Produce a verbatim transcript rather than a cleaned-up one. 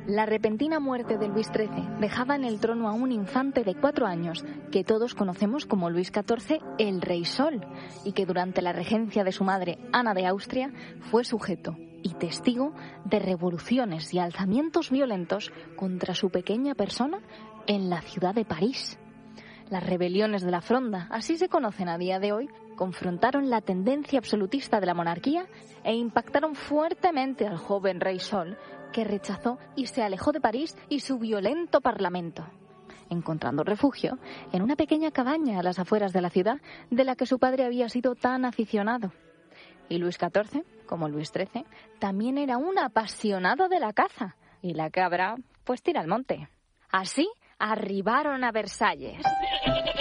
La repentina muerte de Luis trece dejaba en el trono a un infante de cuatro años, que todos conocemos como Luis catorce, el Rey Sol, y que durante la regencia de su madre, Ana de Austria, fue sujeto y testigo de revoluciones y alzamientos violentos contra su pequeña persona en la ciudad de París. Las rebeliones de la Fronda, así se conocen a día de hoy, confrontaron la tendencia absolutista de la monarquía e impactaron fuertemente al joven Rey Sol, que rechazó y se alejó de París y su violento parlamento, encontrando refugio en una pequeña cabaña a las afueras de la ciudad de la que su padre había sido tan aficionado. Y Luis catorce, como Luis trece, también era un apasionado de la caza, y la cabra pues tira al monte. Así arribaron a Versalles.